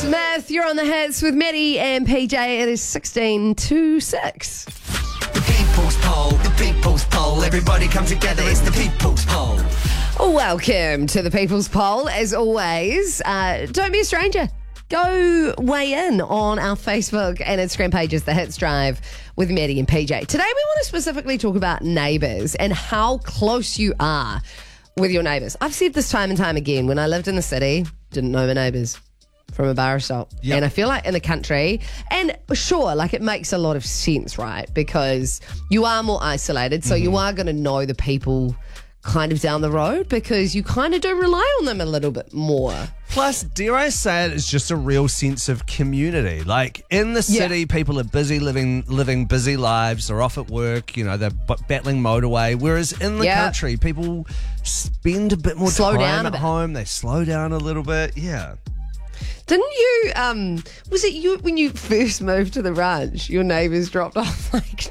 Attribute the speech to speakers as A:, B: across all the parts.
A: Smith, you're on the hits with Maddie and PJ. It is 16 to 6.
B: The people's poll, the people's poll. Everybody come together, it's the people's poll.
A: Welcome to the People's Poll. As always, don't be a stranger. Go weigh in on our Facebook and Instagram pages, The Hits Drive with Maddie and PJ. Today we want to specifically talk about neighbours and how close you are with your neighbours. I've said this time and time again. When I lived in the city, didn't know my neighbours from a bar of salt. Yep. And I feel like in the country, and sure, like it makes a lot of sense, right? Because you are more isolated, so you are going to know the people kind of down the road because you kind of do rely on them a little bit more.
C: Plus, dare I say it's just a real sense of community. Like in the city, people are busy living busy lives. They're off at work, you know, they're battling motorway. Whereas in the country, people spend a bit more time at home. They slow down a little bit. Yeah.
A: Didn't you, was it you when you first moved to the ranch, your neighbours dropped off like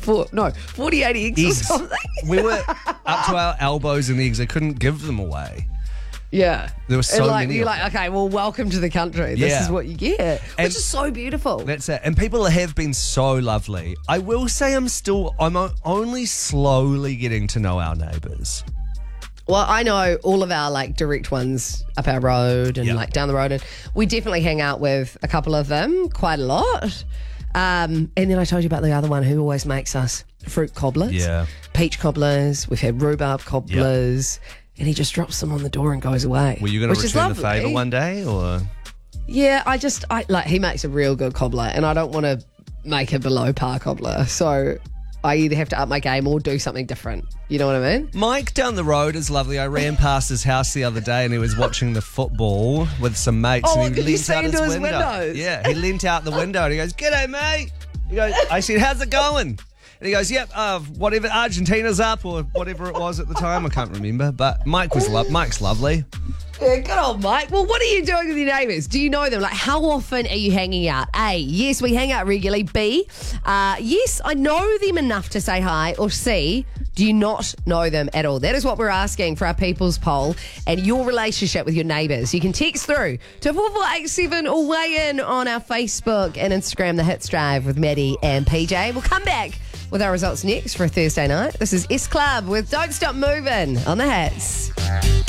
A: 48 eggs or something?
C: We were up to our elbows in eggs. I couldn't give them away.
A: Yeah.
C: There were so many.
A: You're like, okay, well, welcome to the country. This is what you get, which is so beautiful.
C: That's it. And people have been so lovely. I will say I'm only slowly getting to know our neighbours.
A: Well, I know all of our like direct ones up our road and like down the road, and we definitely hang out with a couple of them quite a lot. And then I told you about the other one who always makes us fruit cobblers, peach cobblers. We've had rhubarb cobblers, and he just drops them on the door and goes away.
C: Were you going to return the favour one day, or?
A: Yeah, he makes a real good cobbler, and I don't want to make a below par cobbler, so I either have to up my game or do something different. You know what I mean?
C: Mike down the road is lovely. I ran past his house the other day and he was watching the football with some mates.
A: Oh,
C: and he
A: did you see into his windows?
C: Yeah, he leant out the window and he goes, "G'day, mate." He goes, I said, "How's it going?" And he goes, "Yep, whatever, Argentina's up," or whatever it was at the time. I can't remember. But Mike's lovely.
A: Yeah, good old Mike. Well, what are you doing with your neighbours? Do you know them? Like, how often are you hanging out? A, yes, we hang out regularly. B, yes, I know them enough to say hi. Or C, do you not know them at all? That is what we're asking for our People's Poll and your relationship with your neighbours. You can text through to 4487 or weigh in on our Facebook and Instagram, The Hits Drive with Maddie and PJ. We'll come back with our results next for a Thursday night. This is S Club with Don't Stop Moving on The Hits.